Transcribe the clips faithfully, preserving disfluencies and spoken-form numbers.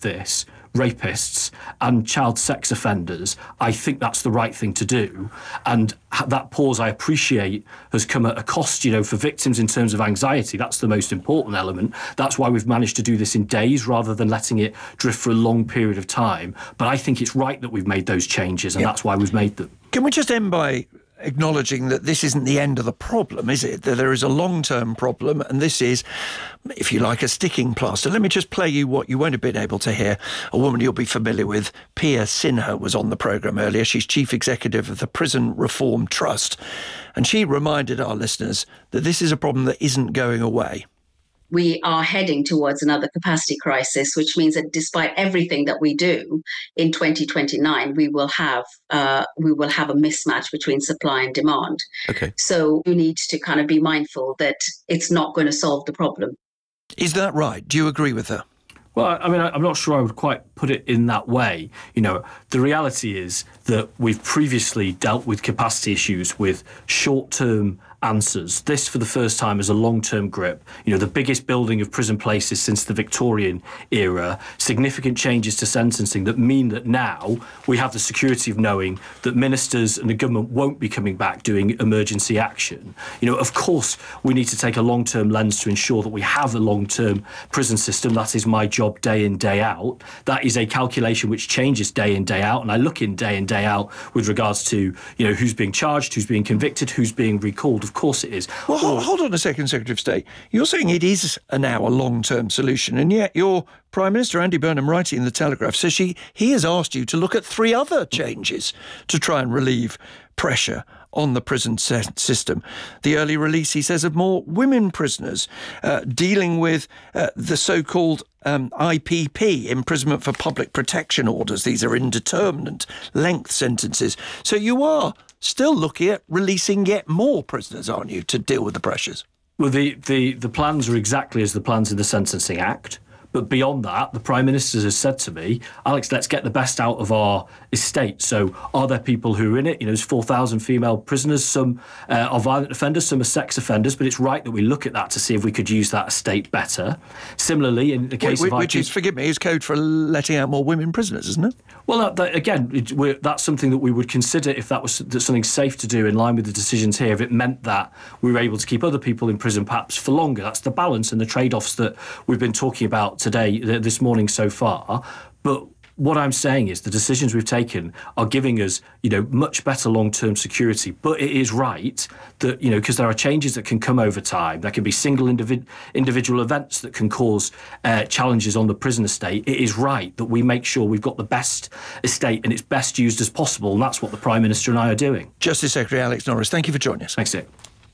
this rapists and child sex offenders, I think that's the right thing to do. And that pause, I appreciate, has come at a cost, you know, for victims in terms of anxiety. That's the most important element. That's why we've managed to do this in days rather than letting it drift for a long period of time. But I think it's right that we've made those changes, and yeah. that's why we've made them. Can we just end by acknowledging that this isn't the end of the problem, is it? That there is a long-term problem, and this is, if you like, a sticking plaster. Let me just play you what you won't have been able to hear. A woman you'll be familiar with, Pia Sinha, was on the programme earlier. She's chief executive of the Prison Reform Trust, and she reminded our listeners that this is a problem that isn't going away. We are heading towards another capacity crisis, which means that despite everything that we do in twenty twenty-nine, we will have uh, we will have a mismatch between supply and demand. Okay. So we need to kind of be mindful that it's not going to solve the problem. Is that right? Do you agree with her? Well, I mean, I'm not sure I would quite put it in that way. You know, the reality is that we've previously dealt with capacity issues with short-term answers. This, for the first time, is a long-term grip. You know, the biggest building of prison places since the Victorian era, significant changes to sentencing that mean that now we have the security of knowing that ministers and the government won't be coming back doing emergency action. You know, of course, we need to take a long-term lens to ensure that we have a long-term prison system. That is my job day in, day out. That is a calculation which changes day in, day out. And I look in day in, day out with regards to, you know, who's being charged, who's being convicted, who's being recalled. Of course it is. Well, hold, hold on a second, Secretary of State. You're saying it is a now a long-term solution, and yet your Prime Minister, Andy Burnham, writing in The Telegraph, says she, he has asked you to look at three other changes to try and relieve pressure on the prison se- system. The early release, he says, of more women prisoners, uh, dealing with uh, the so-called um, I P P, imprisonment for public protection orders. These are indeterminate length sentences. So you are still looking at releasing yet more prisoners, aren't you, to deal with the pressures? Well, the, the, the plans are exactly as the plans in the Sentencing Act. But beyond that, the Prime Minister has said to me, Alex, let's get the best out of our estate. So are there people who are in it? You know, there's four thousand female prisoners. Some uh, are violent offenders, some are sex offenders. But it's right that we look at that to see if we could use that estate better. Similarly, in the case which, of... Which I P... is, forgive me, is code for letting out more women prisoners, isn't it? Well, that, that, again, it, we're, that's something that we would consider if that was something safe to do in line with the decisions here, if it meant that we were able to keep other people in prison perhaps for longer. That's the balance and the trade-offs that we've been talking about today, this morning so far. But what I'm saying is the decisions we've taken are giving us, you know, much better long-term security. But it is right that, you know, because there are changes that can come over time. There can be single individ- individual events that can cause uh, challenges on the prison estate. It is right that we make sure we've got the best estate and it's best used as possible. And that's what the Prime Minister and I are doing. Justice Secretary Alex Norris, thank you for joining us. Thanks, Nick.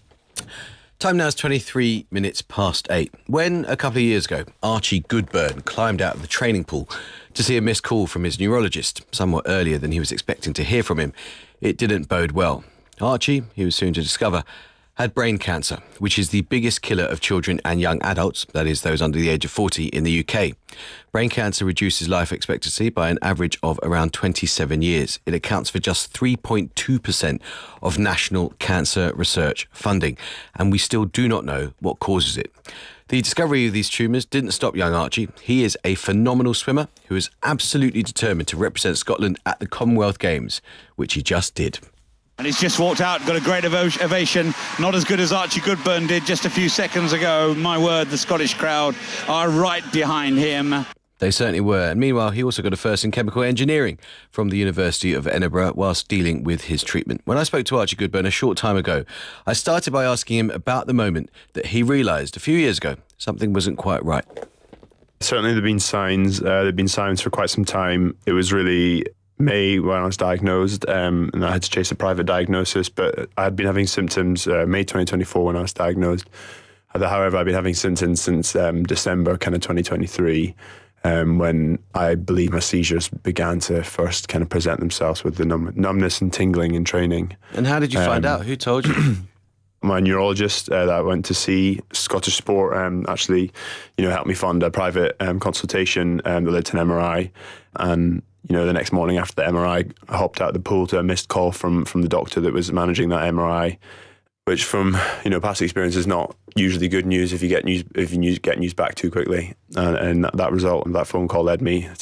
Time now is twenty-three minutes past eight. When, a couple of years ago, Archie Goodburn climbed out of the training pool to see a missed call from his neurologist, somewhat earlier than he was expecting to hear from him, it didn't bode well. Archie, he was soon to discover, had brain cancer, which is the biggest killer of children and young adults, that is, those under the age of forty in the U K. Brain cancer reduces life expectancy by an average of around twenty-seven years. It accounts for just three point two percent of national cancer research funding, and we still do not know what causes it. The discovery of these tumours didn't stop young Archie. He is a phenomenal swimmer who is absolutely determined to represent Scotland at the Commonwealth Games, which he just did. And he's just walked out, got a great ov- ovation, not as good as Archie Goodburn did just a few seconds ago. My word, the Scottish crowd are right behind him. They certainly were. And meanwhile, he also got a first in chemical engineering from the University of Edinburgh whilst dealing with his treatment. When I spoke to Archie Goodburn a short time ago, I started by asking him about the moment that he realised a few years ago something wasn't quite right. Certainly there have been signs. Uh, there have been signs for quite some time. It was really May when I was diagnosed, um, and I had to chase a private diagnosis, but I had been having symptoms uh, May twenty twenty-four when I was diagnosed. However, I've been having symptoms since um, December kind of twenty twenty-three, um, when I believe my seizures began to first kind of present themselves with the numb- numbness and tingling in training. And how did you find um, out? Who told you? My neurologist uh, that I went to see, Scottish Sport, um, actually, you know, helped me fund a private um, consultation um, that led to an M R I. And you know, the next morning after the M R I, I hopped out of the pool to a missed call from from the doctor that was managing that M R I, which from, you know, past experience is not usually good news if you get news if you news, get news back too quickly. And, and that, that result and that phone call led me